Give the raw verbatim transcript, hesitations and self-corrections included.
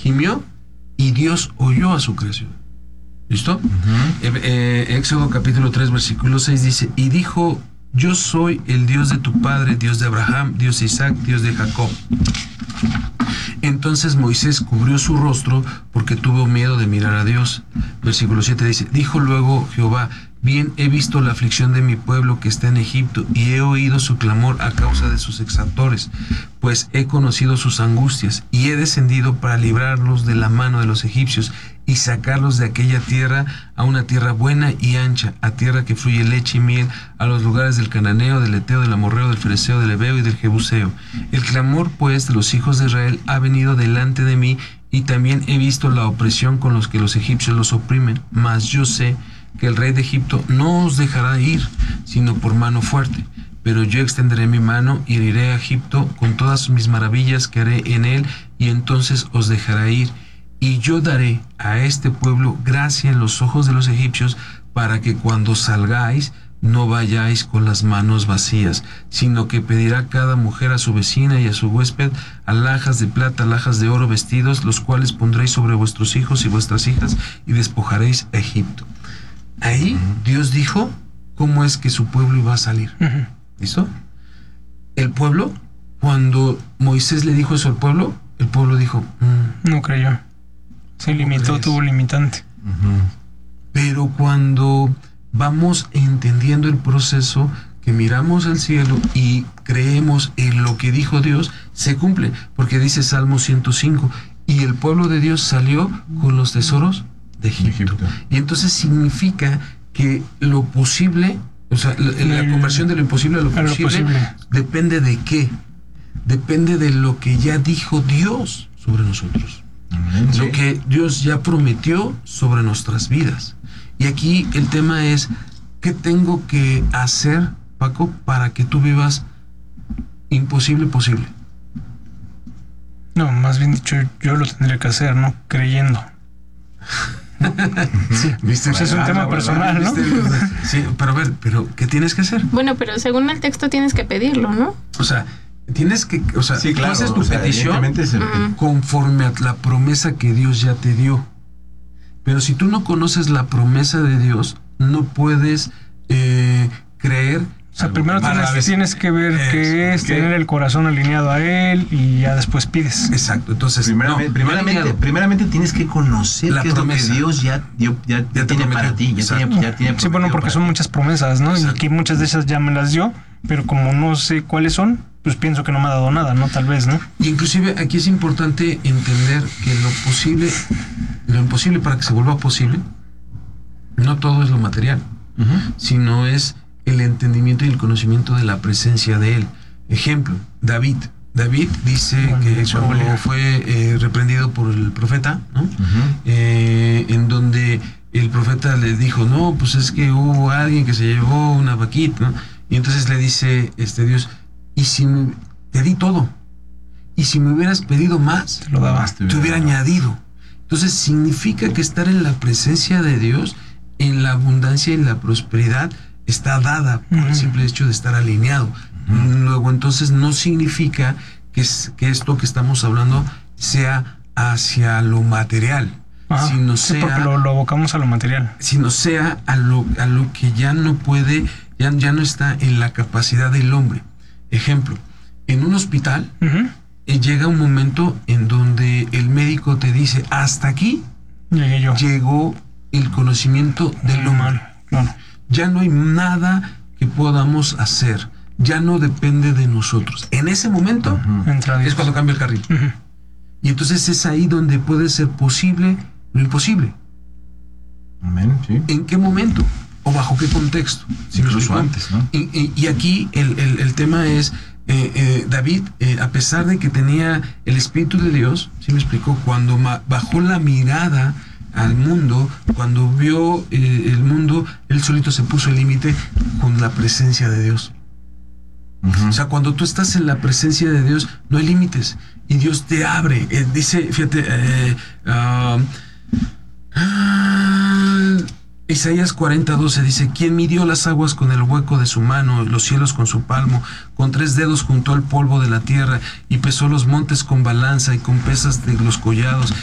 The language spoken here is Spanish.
gimió y Dios oyó a su creación. ¿Listo? Uh-huh. Eh, eh, Éxodo capítulo tres, versículo seis dice, y dijo, yo soy el Dios de tu padre, Dios de Abraham, Dios de Isaac, Dios de Jacob. Entonces Moisés cubrió su rostro porque tuvo miedo de mirar a Dios. Versículo siete dice, dijo luego Jehová, bien he visto la aflicción de mi pueblo que está en Egipto y he oído su clamor a causa de sus exactores, pues he conocido sus angustias y he descendido para librarlos de la mano de los egipcios y sacarlos de aquella tierra a una tierra buena y ancha, a tierra que fluye leche y miel, a los lugares del cananeo, del eteo, del amorreo, del fereceo, del heveo y del jebuseo. El clamor pues de los hijos de Israel ha venido delante de mí y también he visto la opresión con los que los egipcios los oprimen, mas yo sé que el rey de Egipto no os dejará ir, sino por mano fuerte. Pero yo extenderé mi mano y heriré a Egipto con todas mis maravillas que haré en él, y entonces os dejará ir. Y yo daré a este pueblo gracia en los ojos de los egipcios, para que cuando salgáis no vayáis con las manos vacías, sino que pedirá cada mujer a su vecina y a su huésped alhajas de plata, alhajas de oro, vestidos, los cuales pondréis sobre vuestros hijos y vuestras hijas, y despojaréis a Egipto. Ahí uh-huh. Dios dijo cómo es que su pueblo iba a salir. Uh-huh. ¿Listo? El pueblo, cuando Moisés le dijo eso al pueblo, el pueblo dijo, mm, no creyó. Se limitó, crees? Tuvo limitante. Uh-huh. Pero cuando vamos entendiendo el proceso, que miramos al cielo y creemos en lo que dijo Dios, se cumple, porque dice Salmo ciento cinco, y el pueblo de Dios salió con los tesoros de Egipto. Egipto. Y entonces significa que lo posible, o sea, la, la conversión de lo imposible a lo, a lo posible, posible, depende de qué? Depende de lo que ya dijo Dios sobre nosotros. Sí. Lo que Dios ya prometió sobre nuestras vidas. Y aquí el tema es, ¿qué tengo que hacer, Paco, para que tú vivas imposible posible? No, más bien dicho, yo lo tendría que hacer, ¿no? Creyendo. Sí, ¿viste? Pues es un ah, tema personal, ¿no? Sí, pero a ver, pero ¿qué tienes que hacer? Bueno, pero según el texto tienes que pedirlo, ¿no? O sea, tienes que, o sea, sí, claro, tú haces tu o sea, petición es el... uh-huh. conforme a la promesa que Dios ya te dio. Pero si tú no conoces la promesa de Dios, no puedes eh, creer. O sea, primero tienes, tienes que ver es, qué es, ¿qué? Tener el corazón alineado a Él y ya después pides. Exacto, entonces... Primeramente, no, primeramente, primeramente tienes que conocer la qué promesa. Es lo que Dios ya, dio, ya, ya, ya tiene para ti, ya tiene, ya tiene sí, bueno, porque son ti. Muchas promesas, ¿no? Exacto. Y que muchas de esas ya me las dio, pero como no sé cuáles son, pues pienso que no me ha dado nada, ¿no? Tal vez, ¿no? Y inclusive aquí es importante entender que lo posible, lo imposible para que se vuelva posible, no todo es lo material, uh-huh. sino es el entendimiento y el conocimiento de la presencia de Él. Ejemplo, David. David dice bueno, que cuando bueno. fue eh, reprendido por el profeta, ¿no? Uh-huh. eh, en donde el profeta le dijo, no, pues es que hubo alguien que se llevó una vaquita, ¿no? Y entonces le dice este Dios, y si me, te di todo, y si me hubieras pedido más, te lo dabas, te hubiera añadido. Entonces significa que estar en la presencia de Dios, en la abundancia y la prosperidad, está dada por uh-huh. el simple hecho de estar alineado. Uh-huh. Luego, entonces, no significa que, es, que esto que estamos hablando sea hacia lo material, Ajá. sino sí, sea... porque lo, lo abocamos a lo material. Sino sea a lo, a lo que ya no puede, ya, ya no está en la capacidad del hombre. Ejemplo, en un hospital uh-huh. eh, llega un momento en donde el médico te dice, hasta aquí Llegué yo. llegó el conocimiento del hombre. Claro. Ya no hay nada que podamos hacer. Ya no depende de nosotros. En ese momento uh-huh. es cuando cambia el carril. Uh-huh. Y entonces es ahí donde puede ser posible lo imposible. Amén, sí. ¿En qué momento? ¿O bajo qué contexto? ¿Sí Incluso antes, ¿no? Y, y, y aquí el, el, el tema es, eh, eh, David, eh, a pesar de que tenía el Espíritu de Dios, ¿sí me explicó? Cuando ma- bajó la mirada al mundo, cuando vio eh, el mundo, él solito se puso el límite con la presencia de Dios. Uh-huh. O sea, cuando tú estás en la presencia de Dios, no hay límites y Dios te abre. Eh, dice, fíjate, eh, uh, uh, Isaías cuarenta doce dice, ¿quién midió las aguas con el hueco de su mano, los cielos con su palmo? Con tres dedos juntó el polvo de la tierra y pesó los montes con balanza y con pesas de los collados.